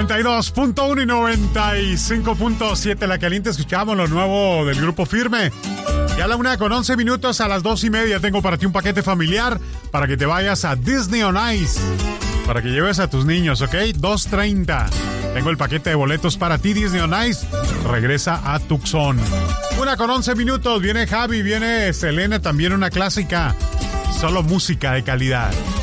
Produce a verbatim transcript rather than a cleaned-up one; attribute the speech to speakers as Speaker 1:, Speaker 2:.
Speaker 1: noventa y dos punto uno y noventa y cinco punto siete La Caliente. Escuchamos lo nuevo del Grupo Firme. Ya a la una con once minutos, a las dos y media tengo para ti un paquete familiar para que te vayas a Disney on Ice, para que lleves a tus niños, ¿ok? dos treinta. Tengo el paquete de boletos para ti, Disney on Ice. Regresa a Tucson. Una con once minutos. Viene Javi, viene Selena, también una clásica. Solo música de calidad.